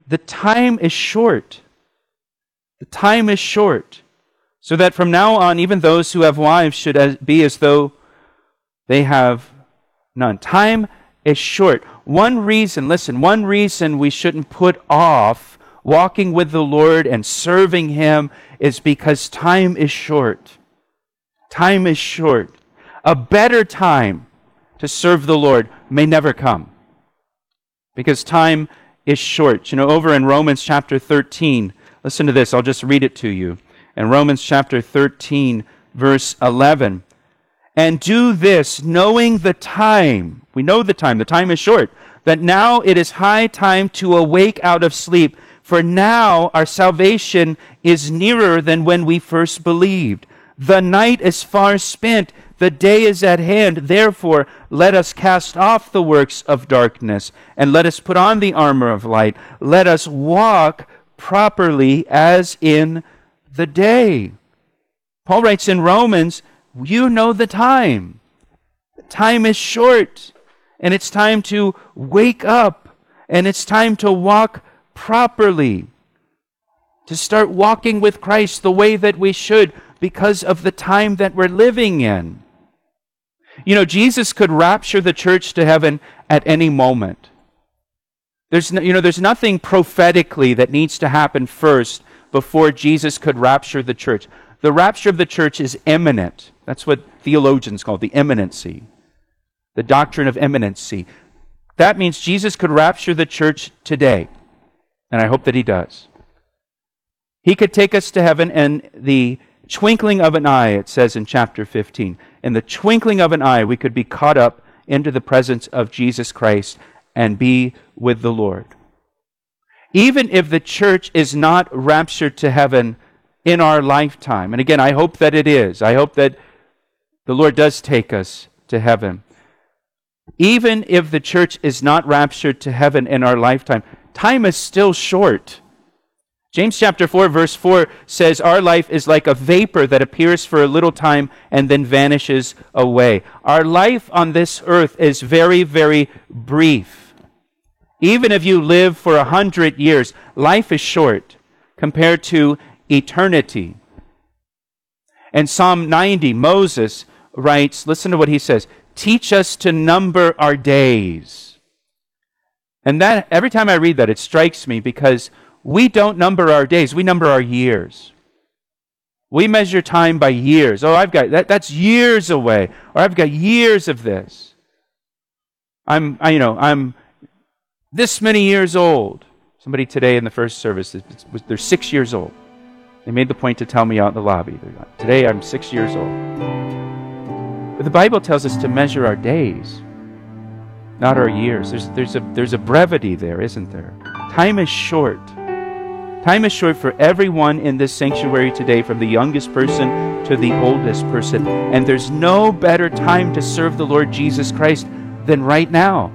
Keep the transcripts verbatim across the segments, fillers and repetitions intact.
the time is short. The time is short. So that from now on, even those who have wives should as, be as though they have none. Time is short. One reason, listen, one reason we shouldn't put off walking with the Lord and serving Him is because time is short. Time is short. A better time to serve the Lord may never come because time is short. You know, over in Romans chapter thirteen, listen to this, I'll just read it to you. In Romans chapter thirteen, verse eleven, and do this, knowing the time, we know the time, the time is short, that now it is high time to awake out of sleep, for now our salvation is nearer than when we first believed. The night is far spent, the day is at hand. Therefore, let us cast off the works of darkness, and let us put on the armor of light. Let us walk properly as in the day. Paul writes in Romans, you know the time. The time is short, and it's time to wake up, and it's time to walk properly, to start walking with Christ the way that we should because of the time that we're living in. You know, Jesus could rapture the church to heaven at any moment. There's no, you know, there's nothing prophetically that needs to happen first before Jesus could rapture the church. The rapture of the church is imminent. That's what theologians call the imminency, the doctrine of imminency. That means Jesus could rapture the church today, and I hope that He does. He could take us to heaven in the twinkling of an eye, it says in chapter fifteen. In the twinkling of an eye, we could be caught up into the presence of Jesus Christ and be with the Lord. Even if the church is not raptured to heaven in our lifetime, and again, I hope that it is. I hope that the Lord does take us to heaven. Even if the church is not raptured to heaven in our lifetime, time is still short. James chapter four, verse four says, our life is like a vapor that appears for a little time and then vanishes away. Our life on this earth is very, very brief. Even if you live for a hundred years, life is short compared to eternity. In Psalm ninety, Moses writes, listen to what he says, teach us to number our days. And that every time I read that, it strikes me because we don't number our days, we number our years. We measure time by years. Oh, I've got that that's years away. Or I've got years of this. I'm I, you know, I'm this many years old. Somebody today in the first service, they're six years old. They made the point to tell me out in the lobby. Like, today I'm six years old. But the Bible tells us to measure our days, not our years. There's there's a there's a brevity there, isn't there? Time is short. Time is short for everyone in this sanctuary today, from the youngest person to the oldest person. And there's no better time to serve the Lord Jesus Christ than right now.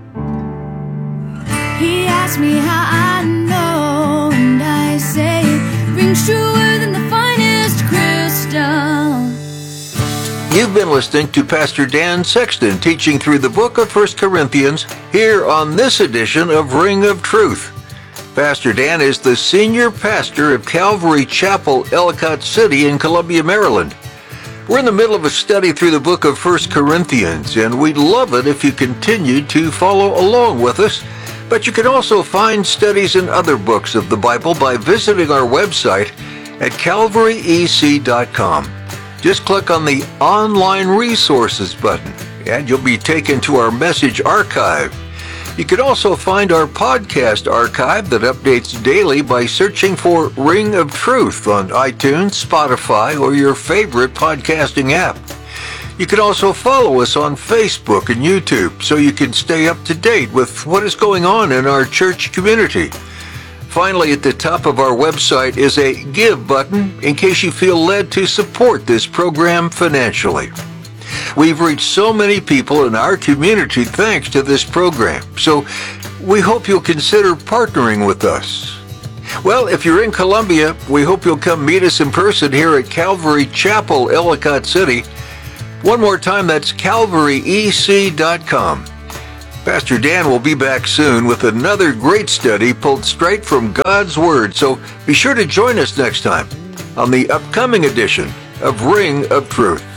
He asked me how I know, and I say it rings truer than the finest crystal. You've been listening to Pastor Dan Sexton teaching through the book of First Corinthians here on this edition of Ring of Truth. Pastor Dan is the senior pastor of Calvary Chapel, Ellicott City in Columbia, Maryland. We're in the middle of a study through the book of First Corinthians, and we'd love it if you continued to follow along with us. But you can also find studies in other books of the Bible by visiting our website at calvary e c dot com. Just click on the Online Resources button, and you'll be taken to our message archive. You can also find our podcast archive that updates daily by searching for Ring of Truth on iTunes, Spotify, or your favorite podcasting app. You can also follow us on Facebook and YouTube so you can stay up to date with what is going on in our church community. Finally, at the top of our website is a Give button in case you feel led to support this program financially. We've reached so many people in our community thanks to this program, so we hope you'll consider partnering with us. Well, if you're in Columbia, we hope you'll come meet us in person here at Calvary Chapel, Ellicott City. One more time, that's calvary e c dot com. Pastor Dan will be back soon with another great study pulled straight from God's Word, so be sure to join us next time on the upcoming edition of Ring of Truth.